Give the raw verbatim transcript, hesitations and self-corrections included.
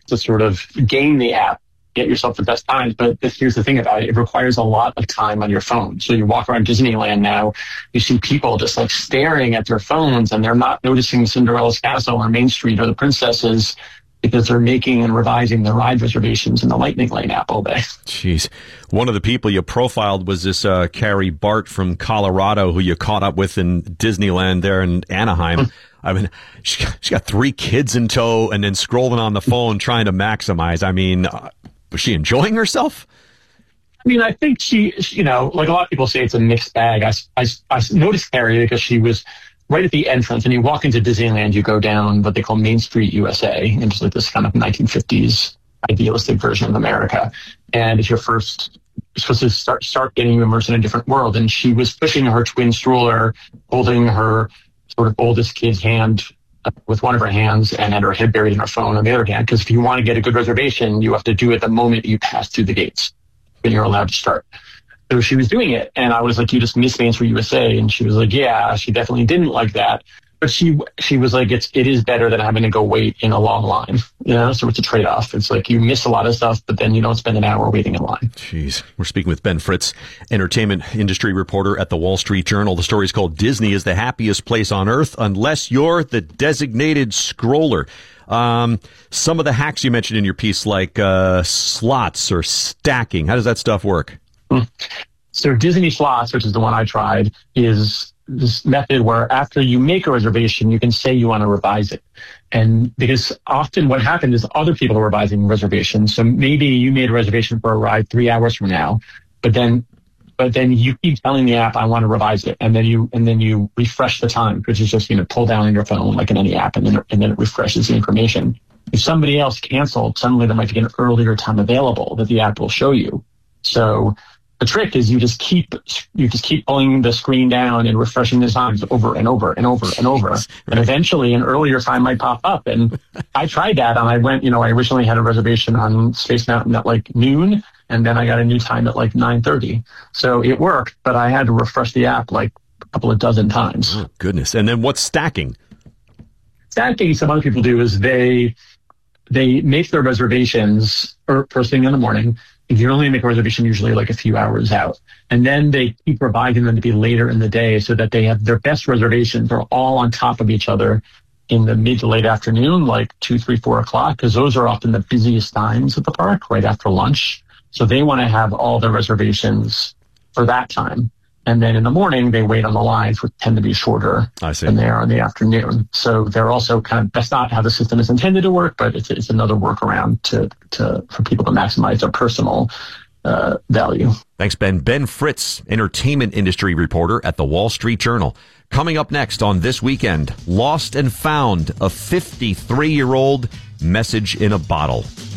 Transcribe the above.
to sort of game the app, get yourself the best times. But this, here's the thing about it. It requires a lot of time on your phone. So you walk around Disneyland now, you see people just like staring at their phones and they're not noticing Cinderella's Castle or Main Street or the princesses because they're making and revising their ride reservations in the Lightning Lane app all day. Jeez. One of the people you profiled was this uh, Carrie Bart from Colorado who you caught up with in Disneyland there in Anaheim. I mean, she, she got three kids in tow and then scrolling on the phone trying to maximize. I mean, uh, was she enjoying herself? I mean, I think she, you know, like a lot of people say it's a mixed bag. I, I, I noticed Carrie because she was right at the entrance, and you walk into Disneyland, you go down what they call Main Street U S A, and it's like this kind of nineteen fifties idealistic version of America. And it's your first, you're supposed to start start getting you immersed in a different world. And she was pushing her twin stroller, holding her sort of oldest kid's hand uh, with one of her hands, and had her head buried in her phone on the other hand. Because if you want to get a good reservation, you have to do it the moment you pass through the gates when you're allowed to start. So she was doing it, and I was like, you just missed Main Street U S A. And she was like, yeah, she definitely didn't like that. But she she was like, it's, it is better than having to go wait in a long line, you know? So it's a trade-off. It's like you miss a lot of stuff, but then you don't spend an hour waiting in line. Jeez. We're speaking with Ben Fritz, entertainment industry reporter at the Wall Street Journal. The story is called Disney is the Happiest Place on Earth Unless You're the Designated Scroller. Um, some of the hacks you mentioned in your piece, like uh, slots or stacking, how does that stuff work? So Disney Slots, which is the one I tried, is this method where after you make a reservation, you can say you want to revise it. And because often what happened is other people are revising reservations. So maybe you made a reservation for a ride three hours from now, but then but then you keep telling the app, I want to revise it. And then you and then you refresh the time, which is just, you know, pull down on your phone like in any app, and then, and then it refreshes the information. If somebody else canceled, suddenly there might be an earlier time available that the app will show you. So the trick is you just keep you just keep pulling the screen down and refreshing the times over and over and over and over. Right. And eventually an earlier time might pop up. And I tried that, and I went, you know, I originally had a reservation on Space Mountain at like noon, and then I got a new time at like nine thirty. So it worked, but I had to refresh the app like a couple of dozen times. Oh, goodness. And then what's stacking? Stacking, some other people do is they they make their reservations first thing in the morning. You only make a reservation usually like a few hours out. And then they keep revising them to be later in the day so that they have their best reservations are all on top of each other in the mid to late afternoon, like two, three, four o'clock, because those are often the busiest times at the park, right after lunch. So they want to have all their reservations for that time. And then in the morning, they wait on the lines, which tend to be shorter than they are in the afternoon. So they're also kind of, that's not how the system is intended to work, but it's, it's another workaround to, to, for people to maximize their personal uh, value. Thanks, Ben. Ben Fritz, entertainment industry reporter at the Wall Street Journal. Coming up next on This Weekend, Lost and Found, a fifty-three-year-old message in a bottle.